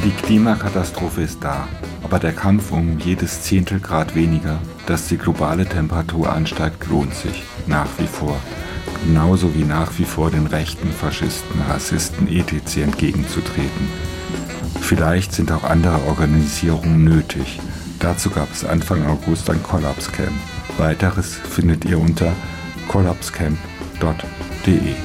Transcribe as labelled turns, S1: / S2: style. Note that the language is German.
S1: Die Klimakatastrophe ist da, aber der Kampf um jedes Zehntelgrad weniger, dass die globale Temperatur ansteigt, lohnt sich nach wie vor. Genauso wie nach wie vor den Rechten, Faschisten, Rassisten etc. entgegenzutreten. Vielleicht sind auch andere Organisierungen nötig. Dazu gab es Anfang August ein Collapse Camp. Weiteres findet ihr unter collapsecamp.de.